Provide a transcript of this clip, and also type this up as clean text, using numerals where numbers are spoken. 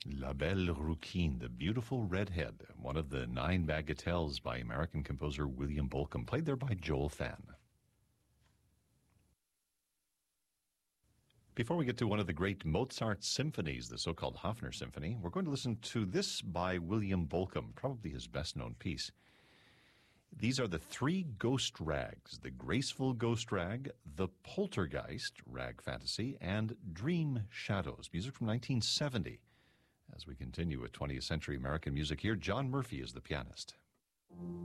La Belle Rouquine, the beautiful redhead, one of the 9 bagatelles by American composer William Bolcom, played there by Joel Than. Before we get to one of the great Mozart symphonies, the so-called Hofner Symphony, we're going to listen to this by William Bolcom, probably his best-known piece. These are the 3 ghost rags: the graceful ghost rag, the poltergeist rag fantasy, and dream shadows. Music from 1970. As we continue with 20th century American music here, John Murphy is the pianist.